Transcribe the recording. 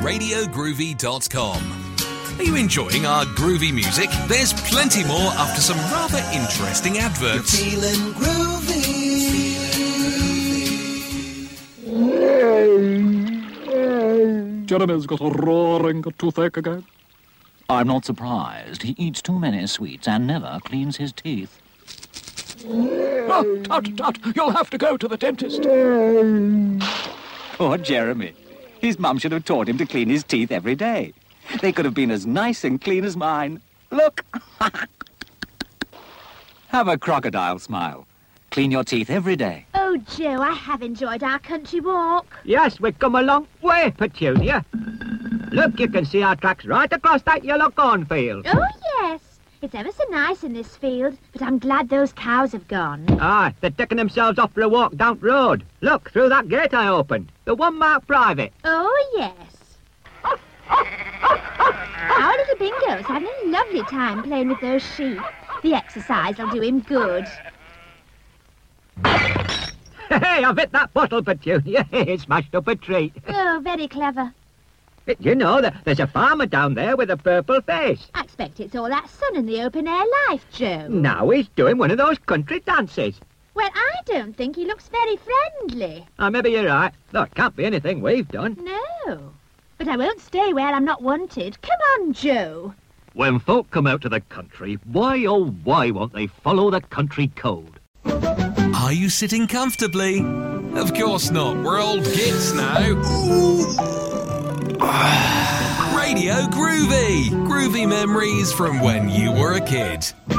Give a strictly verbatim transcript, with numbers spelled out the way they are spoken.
radio groovy dot com. Are you enjoying our groovy music? There's plenty more after some rather interesting adverts. You're feeling groovy. Jeremy's got a roaring toothache again. I'm not surprised. He eats too many sweets and never cleans his teeth. Oh, Tut, Tut, you'll have to go to the dentist. Poor Jeremy. His mum should have taught him to clean his teeth every day. They could have been as nice and clean as mine. Look. Have a crocodile smile. Clean your teeth every day. Oh, Joe, I have enjoyed our country walk. Yes, we've come a long way, Petunia. Look, you can see our tracks right across that yellow cornfield. Oh, yes. It's ever so nice in this field, but I'm glad those cows have gone. Ah, they're taking themselves off for a walk down the road. Look, through that gate I opened. The one marked private. Oh, yes. Our little Bingo's having a lovely time playing with those sheep. The exercise will do him good. Hey, I've hit that bottle, Petunia. It smashed up a treat. Oh, very clever. You know, there's a farmer down there with a purple face. I expect it's all that sun and the open-air life, Joe. Now he's doing one of those country dances. Well, I don't think he looks very friendly. Ah, maybe you're right. Though it can't be anything we've done. No. But I won't stay where I'm not wanted. Come on, Joe. When folk come out to the country, why oh why won't they follow the country code? Are you sitting comfortably? Of course not. We're old gits now. Radio Groovy. Groovy memories from when you were a kid.